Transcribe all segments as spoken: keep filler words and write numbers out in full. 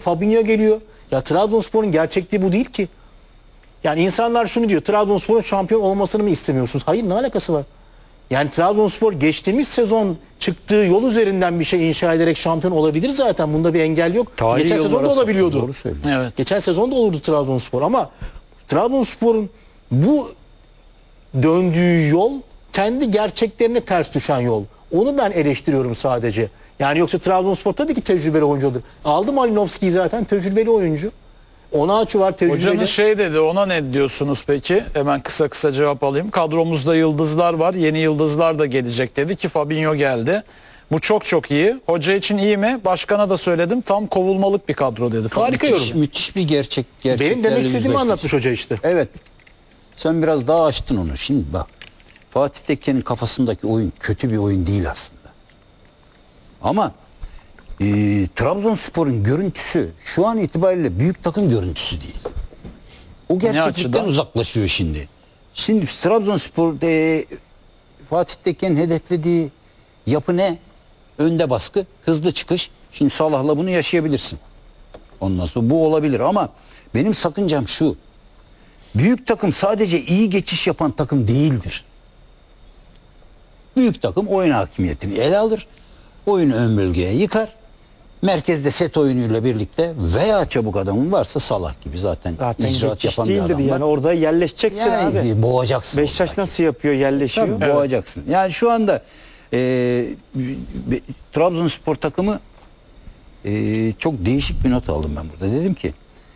Fabinho geliyor. Ya Trabzonspor'un gerçekliği bu değil ki. Yani insanlar şunu diyor. Trabzonspor'un şampiyon olmasını mı istemiyorsunuz? Hayır, ne alakası var? Yani Trabzonspor geçtiğimiz sezon çıktığı yol üzerinden bir şey inşa ederek şampiyon olabilir zaten. Bunda bir engel yok. Tarihi Geçen sezon da yollara olabiliyordu. sapıyor, doğru söylüyorsun. Evet. Geçen sezon da olurdu Trabzonspor ama Trabzonspor'un bu döndüğü yol kendi gerçeklerine ters düşen yol. Onu ben eleştiriyorum sadece. Yani yoksa Trabzonspor tabii ki tecrübeli oyuncudur. Aldı Malinovski'yi zaten, tecrübeli oyuncu. Onaçu var, tecrübeli. Hocanın şey dedi, ona ne diyorsunuz peki? Hemen kısa kısa cevap alayım. Kadromuzda yıldızlar var, yeni yıldızlar da gelecek dedi ki Fabinho geldi. Bu çok çok iyi. Hoca için iyi mi? Başkana da söyledim. Tam kovulmalık bir kadro dedi. Harika Müthiş, yorum. müthiş bir gerçek. Benim gerçeklerle demek istediğimi yüzleşmiş. anlatmış hoca işte. Evet. Sen biraz daha açtın onu. Şimdi bak. Fatih Tekke'nin kafasındaki oyun kötü bir oyun değil aslında. Ama e, Trabzonspor'un görüntüsü şu an itibariyle büyük takım görüntüsü değil. O gerçeklikten açıdan? uzaklaşıyor şimdi. Şimdi Trabzonspor'da e, Fatih Tekke'nin hedeflediği yapı ne? Önde baskı, hızlı çıkış. Şimdi Salah'la bunu yaşayabilirsin. Ondan sonra bu olabilir ama benim sakıncam şu. Büyük takım sadece iyi geçiş yapan takım değildir. Büyük takım oyun hakimiyetini ele alır. Oyunu ön bölgeye yıkar. Merkezde set oyunuyla birlikte veya çabuk adamın varsa Salah gibi zaten, Zaten icraat geçiş yapan bir değildir adam var. yani orada yerleşeceksin Yani abi. boğacaksın. Beşiktaş oradaki. nasıl yapıyor, yerleşiyor? Tabii, boğacaksın. Yani şu anda e, be- Trabzonspor takımı e, çok değişik bir not aldım ben burada. Dedim ki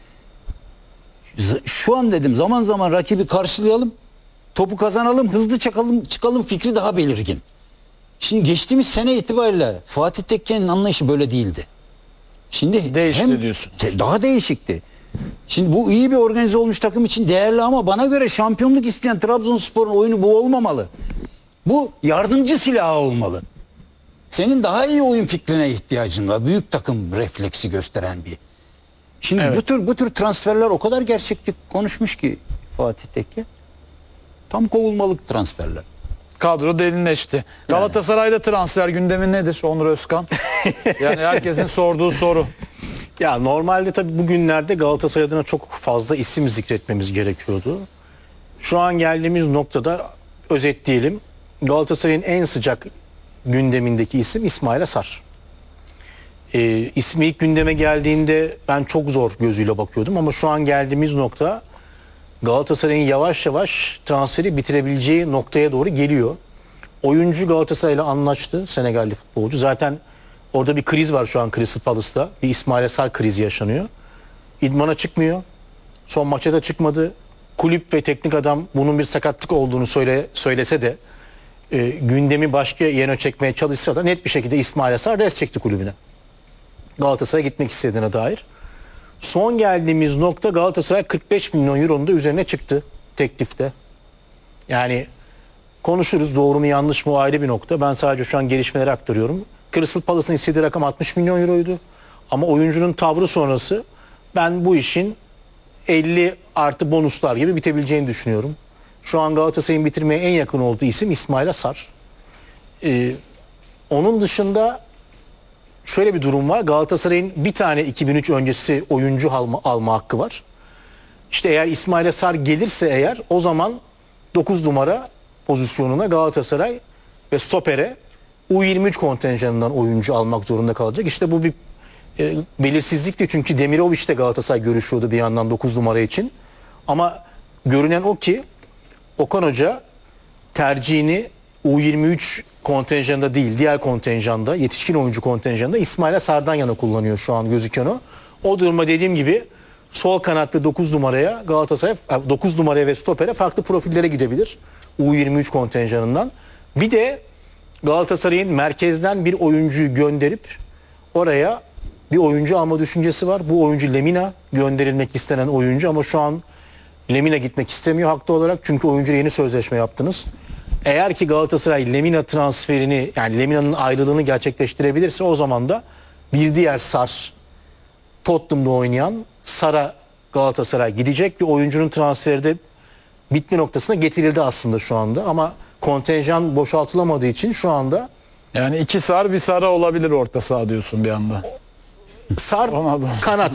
z- şu an dedim zaman zaman rakibi karşılayalım, topu kazanalım, hızlı çıkalım, çıkalım fikri daha belirgin. Şimdi geçtiğimiz sene itibariyle Fatih Tekke'nin anlayışı böyle değildi. Şimdi Değişti hem diyorsun. te- daha değişikti. Şimdi bu iyi bir organize olmuş takım için değerli ama bana göre şampiyonluk isteyen Trabzonspor'un oyunu bu olmamalı. Bu yardımcı silahı olmalı. Senin daha iyi oyun fikrine ihtiyacın var. Büyük takım refleksi gösteren bir. Şimdi Evet. bu tür bu tür transferler o kadar gerçekçi konuşmuş ki Fatih Tekke. Tam kovulmalık transferler. Kadro derinleşti. Galatasaray'da transfer gündemi nedir Onur Özkan? Yani herkesin sorduğu soru. Ya normalde tabii bugünlerde Galatasaray adına çok fazla isim zikretmemiz gerekiyordu. Şu an geldiğimiz noktada özetleyelim. Galatasaray'ın en sıcak gündemindeki isim İsmail Asar. Ee, ismi ilk gündeme geldiğinde ben çok zor gözüyle bakıyordum ama şu an geldiğimiz nokta Galatasaray'ın yavaş yavaş transferi bitirebileceği noktaya doğru geliyor. Oyuncu Galatasaray'la anlaştı, Senegalli futbolcu. Zaten orada bir kriz var şu an Crystal Palace'ta. Bir İsmail Asar krizi yaşanıyor. İdmana çıkmıyor. Son maçta da çıkmadı. Kulüp ve teknik adam bunun bir sakatlık olduğunu söyle, söylese de e, gündemi başka yöne çekmeye çalışsa da net bir şekilde İsmail Asar res çekti kulübüne. Galatasaray'a gitmek istediğine dair. Son geldiğimiz nokta Galatasaray kırk beş milyon euronun da üzerine çıktı teklifte. Yani konuşuruz, doğru mu yanlış mı o ayrı bir nokta. Ben sadece şu an gelişmeleri aktarıyorum. Crystal Palace'ın istediği rakam altmış milyon euroydu. Ama oyuncunun tavrı sonrası ben bu işin elli artı bonuslar gibi bitebileceğini düşünüyorum. Şu an Galatasaray'ın bitirmeye en yakın olduğu isim İsmail Asar. Ee, onun dışında şöyle bir durum var. Galatasaray'ın bir tane iki bin üç öncesi oyuncu alma, alma hakkı var. İşte eğer İsmail Asar gelirse eğer o zaman dokuz numara pozisyonuna Galatasaray ve stopere U yirmi üç kontenjanından oyuncu almak zorunda kalacak. İşte bu bir e, belirsizlikti çünkü Demirovic de Galatasaray görüşüyordu bir yandan dokuz numara için. Ama görünen o ki Okan Hoca tercihini U yirmi üç kontenjanında değil diğer kontenjanda, yetişkin oyuncu kontenjanında İsmail Asar'dan yana kullanıyor şu an gözüken o. O durumda dediğim gibi sol kanat ve dokuz numaraya Galatasaray dokuz numaraya ve stopere farklı profillere gidebilir U yirmi üç kontenjanından. Bir de Galatasaray'ın merkezden bir oyuncuyu gönderip oraya bir oyuncu alma düşüncesi var. Bu oyuncu Lemina, gönderilmek istenen oyuncu ama şu an Lemina gitmek istemiyor haklı olarak çünkü oyuncu yeni sözleşme yaptınız. Eğer ki Galatasaray Lemina transferini yani Lemina'nın ayrılığını gerçekleştirebilirse o zaman da bir diğer Sar Tottenham'da oynayan Sar'a Galatasaray gidecek. Bir oyuncunun transferi de bitme noktasına getirildi aslında şu anda ama kontenjan boşaltılamadığı için şu anda Yani iki Sar bir Sara olabilir orta saha diyorsun bir anda. Sar Ona da- kanat